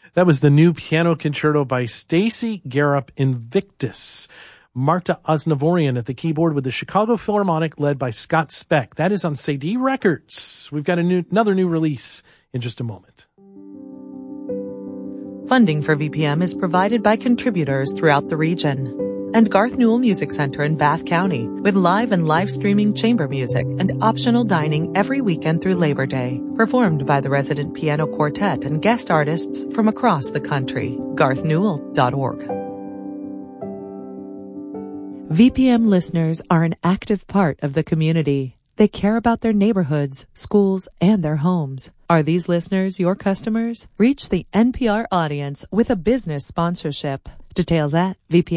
That was the new piano concerto by Stacy Garup, Invictus. Marta Aznavourian at the keyboard with the Chicago Philharmonic led by Scott Speck. That is on CD Records. We've got another new release in just a moment. Funding for VPM is provided by contributors throughout the region. And Garth Newell Music Center in Bath County, with live and live streaming chamber music and optional dining every weekend through Labor Day, performed by the resident piano quartet and guest artists from across the country. GarthNewell.org. VPM listeners are an active part of the community. They care about their neighborhoods, schools, and their homes. Are these listeners your customers? Reach the NPR audience with a business sponsorship. Details at VPM.